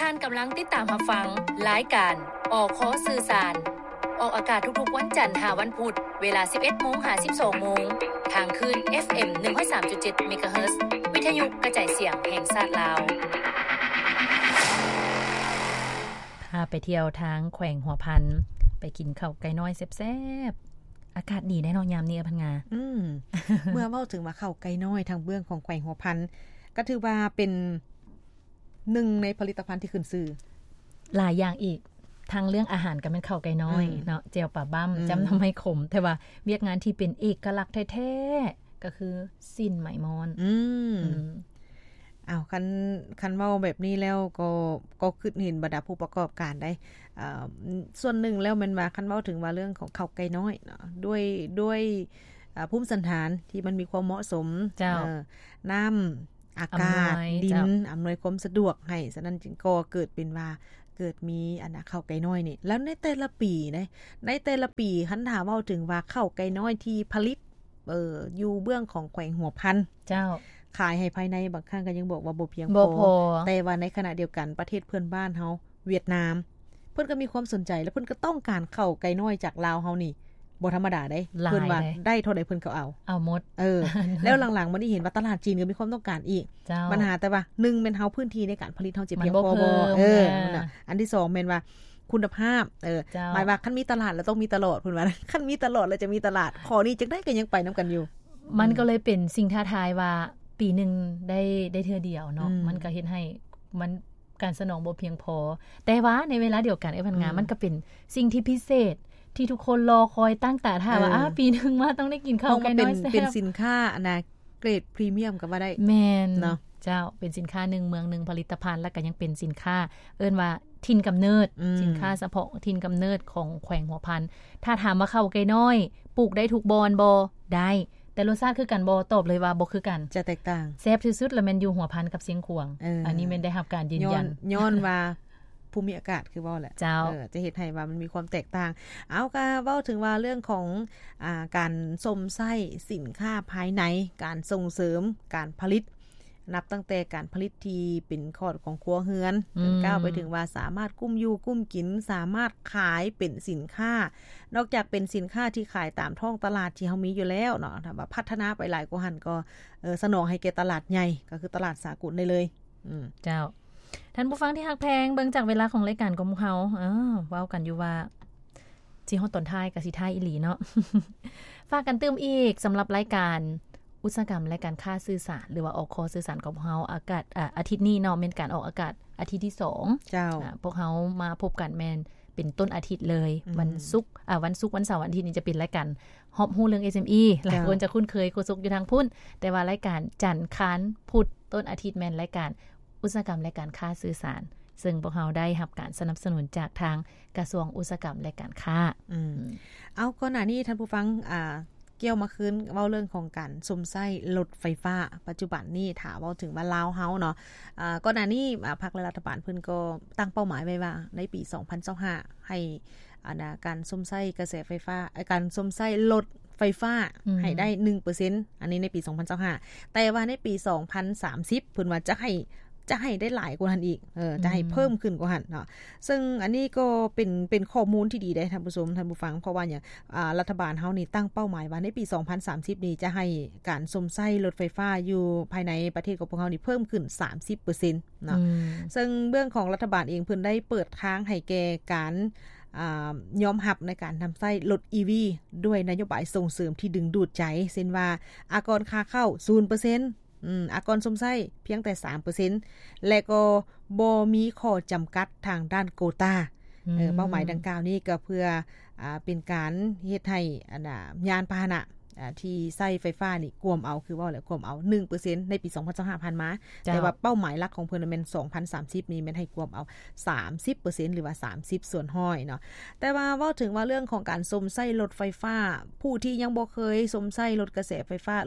านกำลังติดตามรับฟังรายการอขสื่อสารออกอากาศทุกๆวันจันทร์ถึงวันพุธเวลา 11:00 น. ถึง 12:00 น. ทางคลื่น FM 103.7 เมกะเฮิรตซ์วิทยุกระจายเสียงแห่งชาติลาวพาไปเที่ยวทางแขวงหัวพันไปกินข้าวไก่น้อยแซ่บๆอากาศดีแน่นอนยามนี้พังงาเมื่อเว้าถึงว่าข้าวไก่น้อยทางเบื้องของแขวงหัวพันก็ถือว่าเป็นหนึ่งในผลิตภัณฑ์ที่ขึ้นชื่อหลายอย่างอีกทางเรื่องอาหารก็เป็นข้าวไก่น้อยเนาะเจียวป่าบ้ำจำทำไมขมแต่ว่าเวียกงานที่เป็นเอกลักษณ์แท้ๆก็คือสิ้นไหมมอนคันเว้าแบบนี้แล้วก็คิดเห็นบรรดาผู้ประกอบการได้ส่วนหนึ่งแล้วมันว่าคันเว้าถึงว่าเรื่องของข้าวไก่น้อยเนาะด้วยภูมิสันฐานที่มันมีความเหมาะสมน้ำอากาศดินอำนวยความสะดวกให้ฉะนั้นจึงก็เกิดเป็นว่าเกิดมีข้าวไก่น้อยนี่แล้วในแต่ละปีในแต่ละปีคันถามเว้าถึงว่าข้าวไก่น้อยที่ผลิตอยู่เบื้องของแขวงหัวพันเจ้าขายให้ภายในบางครั้งก็ยังบอกว่าบ่เพียงพอแต่ว่าในขณะเดียวกันประเทศเพื่อนบ้านเฮาเวียดนามเพิ่นก็มีความสนใจและเพิ่นก็ต้องการข้าวไก่น้อยจากลาวเฮานี่บ่ธรรมดาได้เพิ่นว่าได้เท่าใดเพิ่นก็เอาหมดแล้วหลังๆมันได้เห็นว่าตลาดจีนก็มีความต้องการอีกปัญหาแต่ว่า1เป็นเฮาพื้นที่ในการผลิตเฮาจะเพียงพอบ่อันที่2แม่นว่าคุณภาพหมายว่าคันมีตลาดแล้วต้องมีตลอดเพิ่นว่าคันมีตลอดแล้วจะมีตลาดขอนี้จังได๋ก็ยังไปนํกันอยู่มันก็เลยเป็นสิ่งท้าทายว่าปีนึงได้เทื่อเดียวเนาะมันก็เฮ็ดให้มันการสนองบ่เพียงพอแต่ว่าในเวลาเดียวกันพันงานมันก็เป็นสิ่งที่พิเศษที่ทุกคนรอคอยตั้งตาท่าว่าปีนึงมาต้องได้กินข้าวไก่น้อยแซ่บเป็นสินค้าเกรดพรีเมียมก็ว่าได้แม่นเนาะเจ้าเป็นสินค้า1เมือง1ผลิตภัณฑ์แล้วก็ยังเป็นสินค้าเอิ้นว่าถิ่นกำเนิดสินค้าเฉพาะถิ่นกำเนิดของแขวงหัวพันถ้าถามว่าข้าวไก่น้อยปลูกได้ทุกบอนบ่ได้แต่รสชาติคือกันบ่ตอบเลยว่าบ่คือกันจะแตกต่างแซ่บที่สุดแล้วแม่นอยู่หัวพันกับเสียงขวงอันนี้แม่นได้รับการยืนยันย้อนว่าภูมิอากาศคือเว้าแหละจะเฮ็ดให้ว่ามันมีความแตกต่างเอาก็เว้าถึงว่าเรื่องของการสมไส้สินค้าภายในการส่งเสริมการผลิตนับตั้งแต่การผลิตที่เป็นคอร์สของครัวเรือนก้าวไปถึงว่าสามารถกุ้มอยู่กุ้มกินสามารถขายเป็นสินค้านอกจากเป็นสินค้าที่ขายตามท้องตลาดที่เฮามีอยู่แล้วเนาะถ้าว่าพัฒนาไปหลายกว่าหั่นก็สนองให้แก่ตลาดใหญ่ก็คือตลาดสากลได้เลยเจ้าท่านผู้ฟังที่ฮักแพงเบิ่งจากเวลาของรายการของพวกเฮาเว้ากันอยู่ว่าสิฮอดตอนท้ายก็สิท้ายอีหลีเนาะ ฝากกันเติมอีกสำหรับรายการอุตสาหกรรมและการค้าสื่อสารหรือว่าออกคอสื่อสารของเฮาอากาศอาทิตย์นี้เนาะเป็นการออกอากาศอาทิตย์ที่2 เจ้าพวกเฮามาพบกันแม่นเป็นต้นอาทิตย์เลยวันศุกร์วันเสาร์วันอาทิตย์นี้จะเป็นรายการฮอบฮู้เรื่อง SME หลายคนจะคุ้นเคยโฆษกอยู่ทางพุ่นแต่ว่ารายการจันทร์ค้านพุธต้นอาทิตย์แม่นรายการอุตสาหกรรมและการค้าสื่อสารซึ่งพวกเราได้รับการสนับสนุนจากทางกระทรวงอุตสาหกรรมและการค้าเอาก่อนหน้านี้ท่านผู้ฟังเกี่ยวมาคืนเว้าเรื่องของการสมไส้รถไฟฟ้าปัจจุบันนี้ถ้าเว้าถึงว่าลาวเฮาเนาะก่อนหน้านี้ภาครัฐบาลเพิ่นก็ตั้งเป้าหมายไว้ว่าในปี2025ให้การสมไส้กระแสไฟฟ้าการสมไส้รถไฟฟ้าให้ได้ 1% อันนี้ในปี2025แต่ว่าในปี2030เพิ่นว่าจะให้ได้หลายกว่านั้นอีกจะให้เพิ่มขึ้นกว่านั้นเนาะซึ่งอันนี้ก็เป็นข้อมูลที่ดีได้ท่านผู้ชมท่านผู้ฟังเพราะว่าอย่างรัฐบาลเฮานี่ตั้งเป้าหมายว่าในปี2030นี้จะให้การสมไส้รถไฟฟ้าอยู่ภายในประเทศของพวกเฮานี่เพิ่มขึ้น 30% เนาะซึ่งเรื่องของรัฐบาลเองเพิ่นได้เปิดทางให้แก่การยอมรับในการทำไส้รถ EV ด้วยนโยบายส่งเสริมที่ดึงดูดใจเช่นว่าอากรค่าเข้า 0%อากรสมไส้เพียงแต่ 3% และก็บ่มีข้อจำกัดทางด้านโควตาเป้าหมายดังกล่าวนี้ก็เพื่อเป็นการเฮ็ดให้ยานพาหนะที่ใช้ไฟฟ้านี่กวมเอาคือว่าแล้วกวมเอา 1% ในปี2025ผ่านมาแต่ว่าเป้าหมายหลักของเพิ่นแม่น2030นี้แม่นให้กวมเอา 30% หรือว่า30ส่วนห้อยเนาะแต่ว่าเว้าถึงว่าเรื่องของการสมไส้รถไฟฟ้าผู้ที่ยังบ่เคยสมไส้รถกระแสไฟฟ้ารถ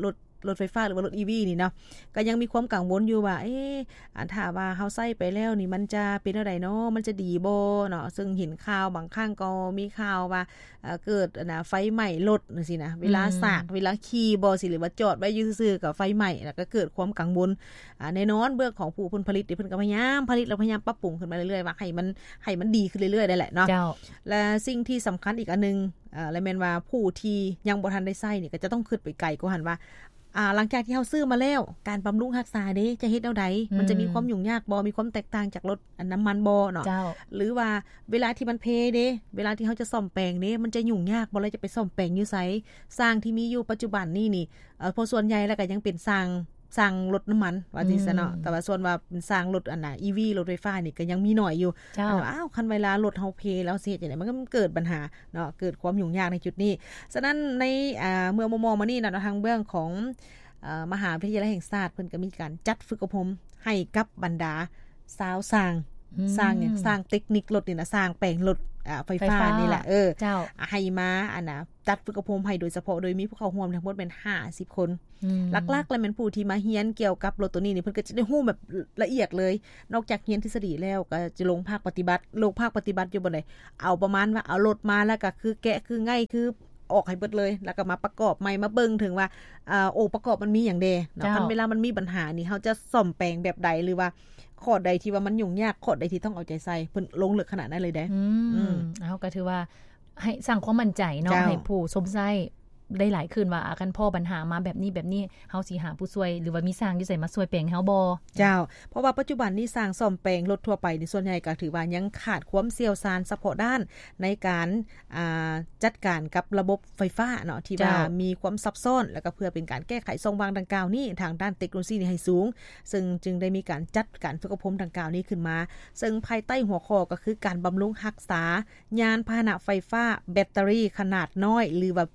รถไฟฟ้าหรือว่ารถ EV นี่เนาะก็ยังมีความกังวลอยู่ว่าถ้าว่าเฮาใช้ไปแล้วนี่มันจะเป็นจังได๋เนาะมันจะดีบ่เนาะซึ่งเห็นข่าวบางครั้งก็มีข่าวว่าเกิดไฟไหม้รถจังซี่นะเวลาสากเวลาขี่บ่สิหรือว่าจอดไว้อยู่ซื่อๆก็ไฟไหม้แล้วก็เกิดความกังวลแน่นอนเบื้องของผู้ผลิตเพิ่นก็พยายามผลิตแล้วพยายามปรับปรุงขึ้นมาเรื่อยๆว่าให้มันดีขึ้นเรื่อยๆได้แหละเนาะและสิ่งที่สำคัญอีกอันนึงและแม่นว่าผู้ที่ยังบ่ทันได้ใช้นี่ก็จะต้องคิดไปไกลกว่าหั่นว่าหลังจากที่เฮาซื้อมาแล้วการบำรุงรักษาเด้จะเฮ็ดแนวใดมันจะมีความยุ่งยากบ่มีความแตกต่างจากรถน้ำมันบ่เนาะหรือว่าเวลาที่มันเพเด้เวลาที่เฮาจะซ่อมแปลงเด้มันจะยุ่งยากบ่เลยจะไปซ่อมแปลงอยู่ไสสร้างที่มีอยู่ปัจจุบันนี่พอส่วนใหญ่แล้วก็ยังเป็นสร้างรถน้ำมันว่าจังซี่เนาะแต่ว่าส่วนว่าเป็นสร้างรถEV รถไฟฟ้านี่ก็ยังมีน้อยอยู่คันเวลารถเฮาเพแล้วสิเฮ็ดจังได๋มันก็เกิดปัญหาเนาะเกิดความยุ่งยากในจุดนี้ฉะนั้นในเมื่อมองมานี่นะทางเบื้องของมหาวิทยาลัยแห่งชาติเพิ่นก็มีการจัดฝึกอบรมให้กับบรรดาสาวสร้างเนี่ยสร้างเทคนิครถนี่นะสร้างแปลงรถไฟฟ้านี่แหละให้มาจัดฝึกอบรมให้โดยเฉพาะโดยมีผู้เข้าร่วมทั้งหมดเป็น50คนหลักๆแล้วแม่นผู้ที่มาเรียนเกี่ยวกับรถตัวนี้นี่เพิ่นก็จะได้ฮู้แบบละเอียดเลยนอกจากเรียนทฤษฎีแล้วก็จะลงภาคปฏิบัติอยู่บ่ได้เอาประมาณว่าเอารถมาแล้วก็คือแกะคือง่ายคือออกให้เบิดเลยแล้วก็มาประกอบใหม่มาเบิ่งถึงว่าองค์ประกอบมันมีหยังแดเนาะคันเวลามันมีปัญหานี่เฮาจะซ่อมแปลงแบบใดหรือว่าข้อใดที่ว่ามันยุ่งยากข้อใดที่ต้องเอาใจใส่เพิ่นลงลึกขนาดนั้นเลยเด้เอาก็ถือว่าให้สร้างความมั่นใจเนาะให้ผู้สมใช้ได้หลายคืนว่าคันพ่อปัญหามาแบบนี้เฮาสิหาผู้ช่วยหรือว่ามีสร้างอยู่ไสมาช่วยแปลงเฮาบ่เจ้าเพราะว่าปัจจุบันนี้สร้างซ่อมแปลงรถทั่วไปนี่ส่วนใหญ่ก็ถือว่ายังขาดความเชี่ยวชาญเฉพาะด้านในการจัดการกับระบบไฟฟ้าเนาะที่ว่ามีความซับซ้อนแล้วก็เพื่อเป็นการแก้ไขช่องว่างดังกล่าวนี้ทางด้านเทคโนโลยีนี่ให้สูงซึ่งจึงได้มีการจัดการฝึกอบรมดังกล่าวนี้ขึ้นมาซึ่งภายใต้หัวข้อก็คือการบำรุงรักษายานพาหนะไฟฟ้าแบตเตอรี่ขนาดน้อยหรือว่า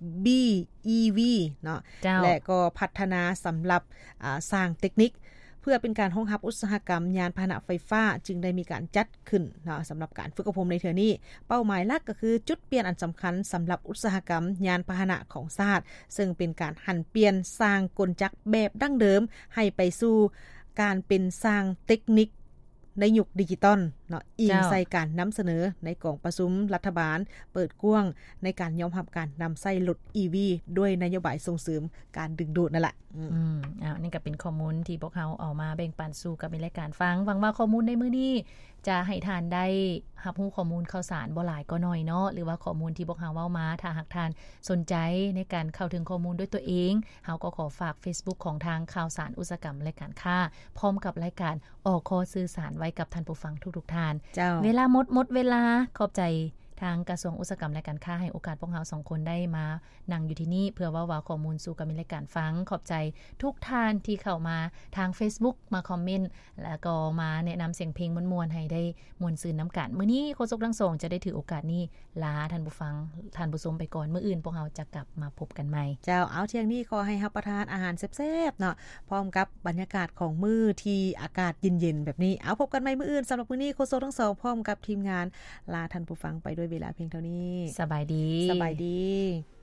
EV เนาะและก็พัฒนาสำหรับสร้างเทคนิคเพื่อเป็นการรองรับอุตสาหกรรมยานพาหนะไฟฟ้าจึงได้มีการจัดขึ้นเนาะสำหรับการฝึกอบรมในเทื่อนี้เป้าหมายหลักก็คือจุดเปลี่ยนอันสำคัญสำหรับอุตสาหกรรมยานพาหนะของชาติซึ่งเป็นการหันเปลี่ยนสร้างกลจักรแบบดั้งเดิมให้ไปสู่การเป็นสร้างเทคนิคในยุคดิจิตอลเนาะอิงใส่การนำเสนอในกองประชุมรัฐบาลเปิดกว้างในการยอมรับการนำใช้รถ EV ด้วยนโยบายส่งเสริมการดึงดูดนั่นแหละนี่ก็เป็นข้อมูลที่พวกเราเอามาแบ่งปันสู่กับรายการฟังหวังว่าข้อมูลในมื้อนี้จะให้ทานได้รับรู้ข้อมูลข่าวสารบ่หลายก็น้อยเนาะหรือว่าข้อมูลที่พวกเราเว้ามาถ้าหากทานสนใจในการเข้าถึงข้อมูลด้วยตัวเองเฮาก็ขอฝาก Facebook ของทางข่าวสารอุตสาหกรรมและการค้าพร้อมกับรายการออกข้อสื่อสารไว้กับท่านผู้ฟังทุกๆท่านเวลาหมดเวลาขอบใจทางกระทรวงอุตสาหกรรมและการค้าให้โอกาสพวกเรา2คนได้มานั่งอยู่ที่นี่เพื่อว่าข้อมูลสู่กับรายการฟังขอบใจทุกท่านที่เข้ามาทาง Facebook มาคอมเมนต์แล้วก็มาแนะนำเสียงเพลงมวลๆให้ได้มวลซื่นน้ำกันมื้อนี้โฆษกทั้ง2จะได้ถือโอกาสนี้ลาท่านผู้ฟังท่านผู้ชมไปก่อนมื้ออื่นพวกเราจะกลับมาพบกันใหม่เจ้าเอาเที่ยงนี้ขอให้รับประทานอาหารแซ่บๆเนาะพร้อมกับบรรยากาศของมื้อที่อากาศเย็นๆแบบนี้เอาพบกันใหม่มื้ออื่นสำหรับมื้อนี้โฆษกทั้ง2พร้อมกับทีมงานลาท่านผู้ฟังไปด้วยเวลาเพียงเท่านี้สบายดี